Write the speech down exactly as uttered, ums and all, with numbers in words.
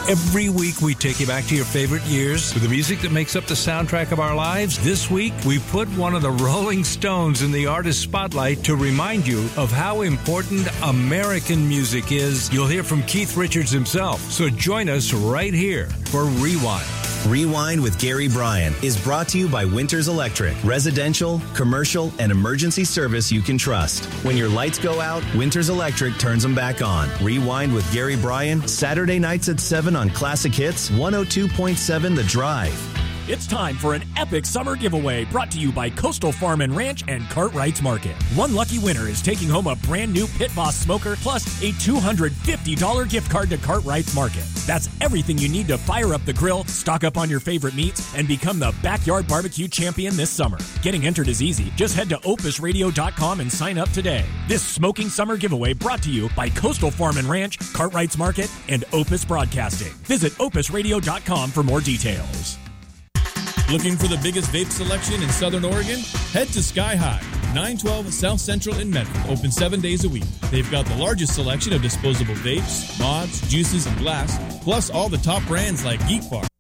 Every week we take you back to your favorite years with the music that makes up the soundtrack of our lives. This week we put one of the Rolling Stones in the artist spotlight to remind you of how important American music is. You'll hear from Keith Richards himself, so join us right here for Rewind. Rewind with Gary Bryan is brought to you by Winters Electric. Residential, commercial, and emergency service you can trust. When your lights go out, Winters Electric turns them back on. Rewind with Gary Bryan, Saturday nights at seven on Classic Hits, one oh two point seven The Drive. It's time for an epic summer giveaway brought to you by Coastal Farm and Ranch and Cartwright's Market. One lucky winner is taking home a brand new Pit Boss smoker plus a two hundred fifty dollars gift card to Cartwright's Market. That's everything you need to fire up the grill, stock up on your favorite meats, and become the backyard barbecue champion this summer. Getting entered is easy. Just head to opus radio dot com and sign up today. This smoking summer giveaway brought to you by Coastal Farm and Ranch, Cartwright's Market, and Opus Broadcasting. Visit opus radio dot com for more details. Looking for the biggest vape selection in Southern Oregon? Head to Sky High, nine twelve South Central in Medford, open seven days a week. They've got the largest selection of disposable vapes, mods, juices, and glass, plus all the top brands like Geek Bar,